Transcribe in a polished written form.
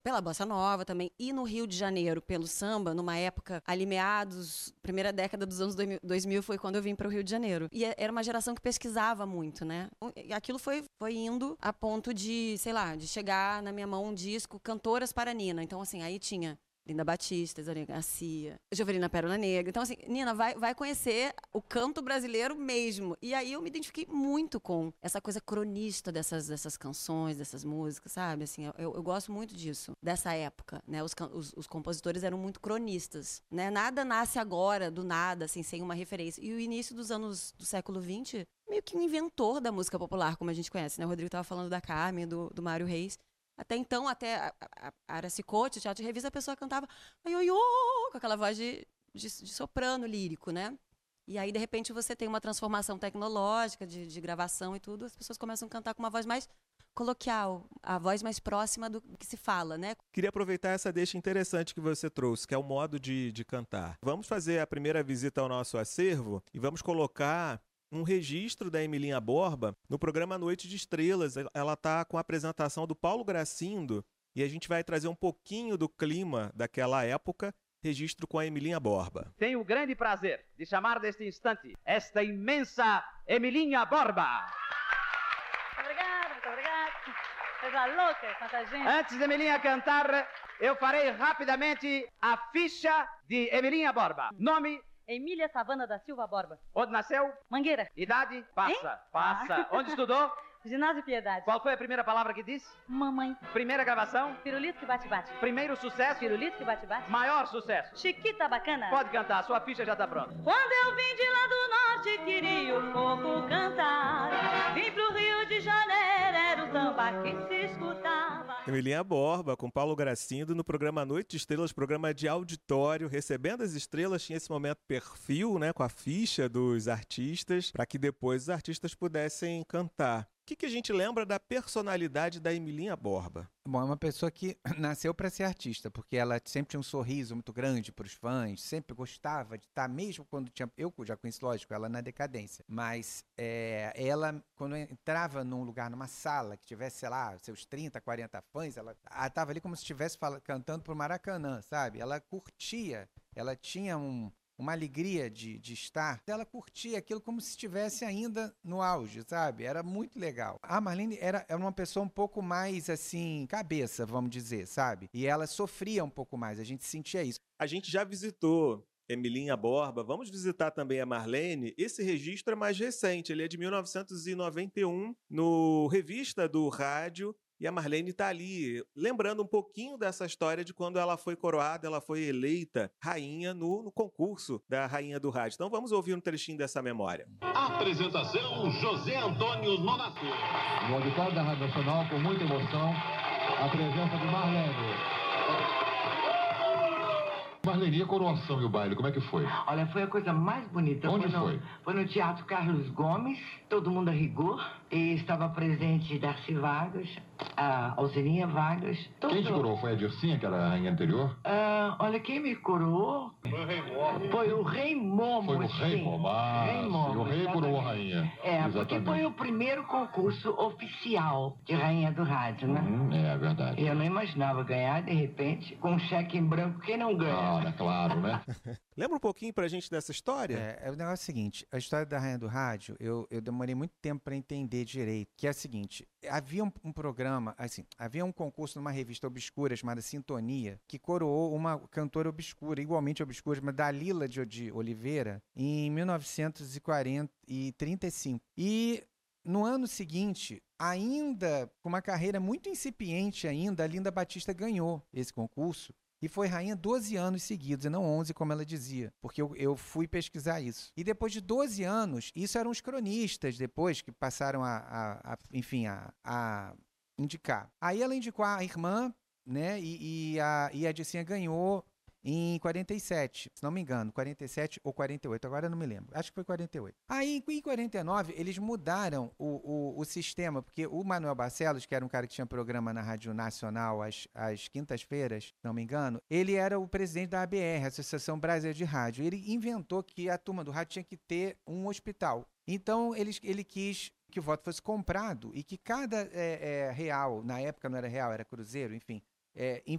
pela bossa nova também, e no Rio de Janeiro pelo samba, numa época ali meados, primeira década dos anos 2000 foi quando eu vim para o Rio de Janeiro. E era uma geração que pesquisava muito, né? E aquilo foi indo a ponto de, sei lá, de chegar na minha mão um disco Cantoras para Nina. Então, assim, aí tinha Linda Batista, Zé Garcia, Jovelina Pérola Negra. Então, assim, Nina, vai conhecer o canto brasileiro mesmo. E aí eu me identifiquei muito com essa coisa cronista dessas canções, dessas músicas, sabe? Assim, eu gosto muito disso, dessa época, né? Os compositores eram muito cronistas, né? Nada nasce agora, do nada, assim, sem uma referência. E o início dos anos do século XX, meio que um inventor da música popular, como a gente conhece, né? O Rodrigo estava falando da Carmen, do Mário Reis. Até então, até a Aracicote, o Teatro de Revista, a pessoa cantava aiô, com aquela voz de soprano lírico, né? E aí, de repente, você tem uma transformação tecnológica de gravação e tudo, as pessoas começam a cantar com uma voz mais coloquial, a voz mais próxima do que se fala, né? Queria aproveitar essa deixa interessante que você trouxe, que é o modo de cantar. Vamos fazer a primeira visita ao nosso acervo e vamos colocar um registro da Emilinha Borba no programa Noite de Estrelas. Ela está com a apresentação do Paulo Gracindo e a gente vai trazer um pouquinho do clima daquela época, registro com a Emilinha Borba. Tenho o grande prazer de chamar neste instante esta imensa Emilinha Borba. Muito obrigada. Coisa louca, quanta gente. Antes de Emilinha cantar, eu farei rapidamente a ficha de Emilinha Borba. Nome? Emília Savana da Silva Borba. Onde nasceu? Mangueira. Idade? Passa. Onde estudou? Ginásio Piedade. Qual foi a primeira palavra que disse? Mamãe. Primeira gravação? Pirulito que bate-bate. Primeiro sucesso? Pirulito que bate-bate. Maior sucesso? Chiquita bacana. Pode cantar, a sua ficha já está pronta. Quando eu vim de lá do norte, queria o povo cantar. Vim pro Rio de Janeiro, era o samba que se escutava. Emilinha Borba com Paulo Gracindo no programa Noite de Estrelas, programa de auditório, recebendo as estrelas. Tinha esse momento perfil, né, com a ficha dos artistas, para que depois os artistas pudessem cantar. O que a gente lembra da personalidade da Emilinha Borba? Bom, é uma pessoa que nasceu para ser artista, porque ela sempre tinha um sorriso muito grande para os fãs, sempre gostava de estar, mesmo quando tinha... Eu já conheci, lógico, ela na decadência, mas ela, quando entrava num lugar, numa sala, que tivesse, sei lá, seus 30, 40 fãs, ela estava ali como se estivesse cantando pro Maracanã, sabe? Ela curtia, ela tinha uma alegria de estar. Ela curtia aquilo como se estivesse ainda no auge, sabe? Era muito legal. A Marlene era uma pessoa um pouco mais, assim, cabeça, vamos dizer, sabe? E ela sofria um pouco mais, a gente sentia isso. A gente já visitou Emilinha Borba, vamos visitar também a Marlene. Esse registro é mais recente, ele é de 1991, no Revista do Rádio. E a Marlene está ali, lembrando um pouquinho dessa história de quando ela foi coroada, ela foi eleita rainha no concurso da Rainha do Rádio. Então vamos ouvir um trechinho dessa memória. Apresentação José Antônio Nonato. No auditório da Rádio Nacional, com muita emoção, a presença de Marlene. Marlene, e a coroação e o baile, como é que foi? Olha, foi a coisa mais bonita. Onde foi? Foi no Teatro Carlos Gomes, todo mundo a rigor, e estava presente Darcy Vargas, a Alzininha Vargas. Quem te coroou? Foi a Dircinha, que era a rainha anterior? Olha, quem me coroou foi o Rei Momo. Foi o Rei Momo. E o rei coroou a rainha. Porque foi o primeiro concurso oficial de Rainha do Rádio, né? É verdade. E eu não imaginava ganhar, de repente, com um cheque em branco, quem não ganha? Olha, claro, né? Lembra um pouquinho pra gente dessa história? O negócio é o seguinte, a história da Rainha do Rádio, eu demorei muito tempo para entender direito, que é o seguinte, havia um programa, assim, havia um concurso numa revista obscura chamada Sintonia, que coroou uma cantora obscura, igualmente obscura, mas Dalila de Oliveira, em 1935. E no ano seguinte, ainda com uma carreira muito incipiente ainda, a Linda Batista ganhou esse concurso. E foi rainha 12 anos seguidos, e não 11, como ela dizia. Porque eu fui pesquisar isso. E depois de 12 anos, isso eram os cronistas depois que passaram a indicar. Aí ela indicou a irmã, né? E a Dircinha ganhou em 47, se não me engano, 47 ou 48, agora eu não me lembro, acho que foi 48. Aí, em 49, eles mudaram o sistema, porque o Manuel Barcelos, que era um cara que tinha programa na Rádio Nacional às quintas-feiras, se não me engano, ele era o presidente da ABR, Associação Brasileira de Rádio. Ele inventou que a turma do rádio tinha que ter um hospital. Então, ele quis que o voto fosse comprado e que cada real, na época não era real, era cruzeiro, enfim,